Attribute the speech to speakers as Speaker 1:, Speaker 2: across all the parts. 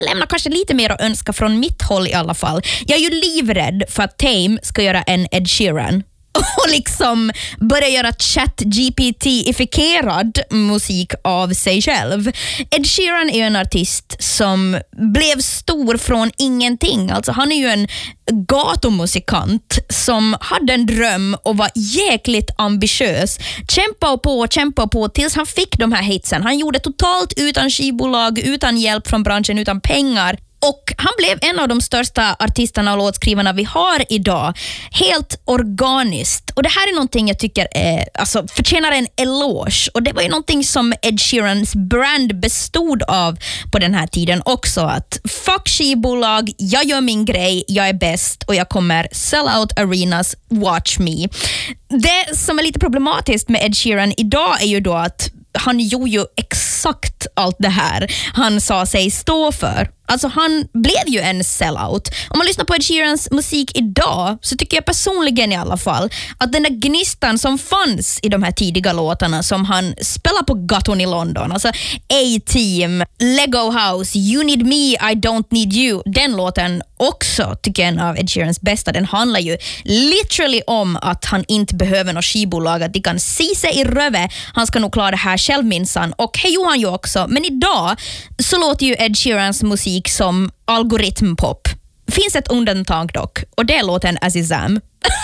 Speaker 1: lämnar kanske lite mer att önska från mitt håll i alla fall. Jag är ju livrädd för att Tame ska göra en Ed Sheeran och liksom börja göra ChatGPT-ifierad musik av sig själv. Ed Sheeran är ju en artist som blev stor från ingenting. Alltså han är ju en gatumusikant som hade en dröm och var jäkligt ambitiös. Kämpa på tills han fick de här hitsen. Han gjorde totalt utan skivbolag, utan hjälp från branschen, utan pengar. Och han blev en av de största artisterna och låtskrivarna vi har idag. Helt organiskt. Och det här är någonting jag tycker förtjänar en eloge. Och det var ju någonting som Ed Sheerans brand bestod av på den här tiden också. Att fuck skivbolag, jag gör min grej, jag är bäst och jag kommer sell out arenas, watch me. Det som är lite problematiskt med Ed Sheeran idag är ju då att han gjorde ju exakt allt det här han sa sig stå för. Alltså han blev ju en sellout. Om man lyssnar på Ed Sheerans musik idag så tycker jag personligen i alla fall att den där gnistan som fanns i de här tidiga låtarna som han spelar på gaton i London, alltså A-Team, Lego House, You Need Me, I Don't Need You, den låten också tycker jag är en av Ed Sheerans bästa. Den handlar ju literally om att han inte behöver något skivbolag, att de kan se sig i röve. Han ska nog klara det här själv minsann. Och det gjorde han ju också. Men idag så låter ju Ed Sheerans musik som algoritmpop. Finns ett undantag dock, och det är låten Azizam.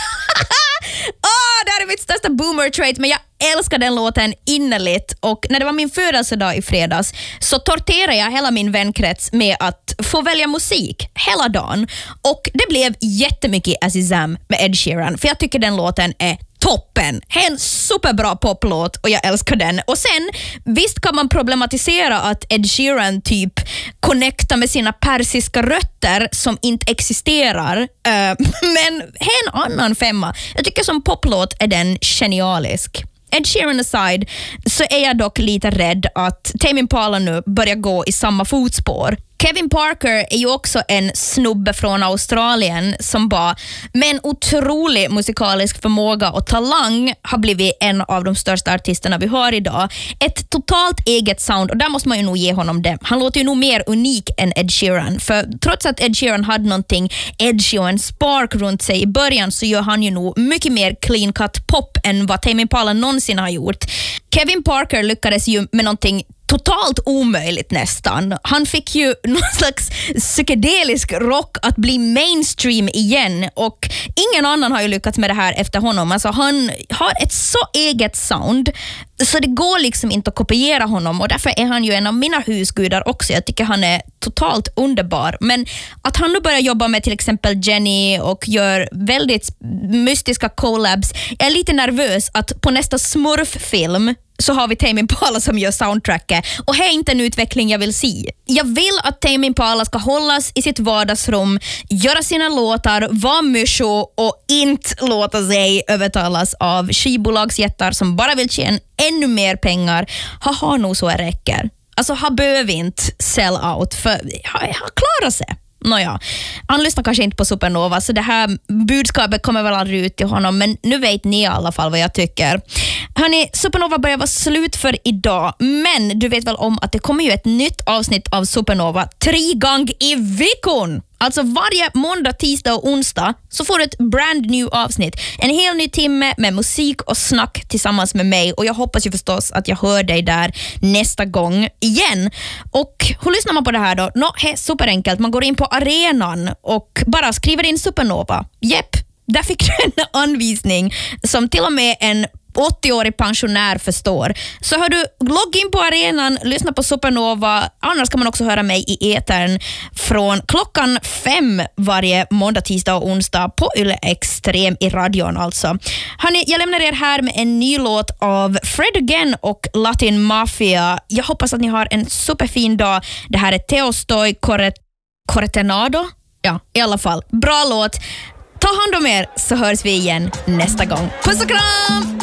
Speaker 1: Det här är mitt största boomer trait, men jag älskar den låten innerligt. Och när det var min födelsedag i fredags så torterade jag hela min vänkrets med att få välja musik hela dagen. Och det blev jättemycket Azizam med Ed Sheeran, för jag tycker den låten är toppen. En superbra poplåt och jag älskar den. Och sen, visst kan man problematisera att Ed Sheeran typ connectar med sina persiska rötter som inte existerar. Men en annan femma. Jag tycker som poplåt är den genialisk. Ed Sheeran aside så är jag dock lite rädd att Tame Impala nu börjar gå i samma fotspår. Kevin Parker är ju också en snubbe från Australien som bara med en otrolig musikalisk förmåga och talang har blivit en av de största artisterna vi har idag. Ett totalt eget sound, och där måste man ju nog ge honom det. Han låter ju nog mer unik än Ed Sheeran, för trots att Ed Sheeran hade någonting edgy och en spark runt sig i början så gör han ju nog mycket mer clean cut pop än vad Tame Impala någonsin har gjort. Kevin Parker lyckades ju med någonting totalt omöjligt nästan. Han fick ju någon slags psykedelisk rock att bli mainstream igen, och ingen annan har ju lyckats med det här efter honom. Alltså han har ett så eget sound så det går liksom inte att kopiera honom, och därför är han ju en av mina husgudar också. Jag tycker han är totalt underbar. Men att han nu börjar jobba med till exempel Jenny och gör väldigt mystiska collabs, jag är lite nervös att på nästa Smurf-film så har vi Tame Impala som gör soundtracket, och det är inte en utveckling jag vill se. Jag vill att Tame Impala ska hållas i sitt vardagsrum, göra sina låtar, vara myscho och inte låta sig övertalas av skivbolagsjättar som bara vill tjäna ännu mer pengar. Har nog så det räcker. Alltså han behöver inte sell out, för han klarar sig. Nåja, han lyssnar kanske inte på Supernova, så det här budskapet kommer väl aldrig ut till honom, men nu vet ni i alla fall vad jag tycker. Hörrni, Supernova börjar vara slut för idag, men du vet väl om att det kommer ju ett nytt avsnitt av Supernova 3 gånger i veckan. Alltså varje måndag, tisdag och onsdag så får du ett brand new avsnitt. En hel ny timme med musik och snack tillsammans med mig. Och jag hoppas ju förstås att jag hör dig där nästa gång igen. Och hur lyssnar man på det här då? Det är superenkelt. Man går in på arenan och bara skriver in Supernova. Jepp, där fick du en anvisning som till och med en 80-årig pensionär förstår. Så hör du, logga in på arenan, lyssna på Supernova. Annars kan man också höra mig i etern från 5:00 varje måndag, tisdag och onsdag på Yle Extrem i radion alltså. Hörrni, jag lämnar er här med en ny låt av Fred Again och Latin Mafia. Jag hoppas att ni har en superfin dag. Det här är Teostoi Corretenado. Ja, i alla fall. Bra låt. Ta hand om er så hörs vi igen nästa gång. Puss och kram!